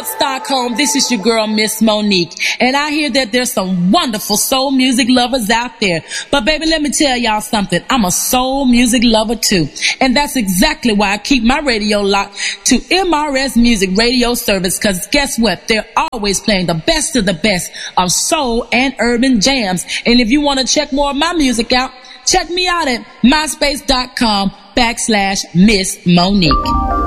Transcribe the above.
Stockholm? This is your girl, Miss Monique. And I hear that there's some wonderful soul music lovers out there. But baby, let me tell y'all something. I'm a soul music lover too. And that's exactly why I keep my radio locked to MRS Music Radio Service. Cause guess what? They're always playing the best of the best of soul and urban jams. And if you want to check more of my music out, check me out at myspace.com/Miss Monique.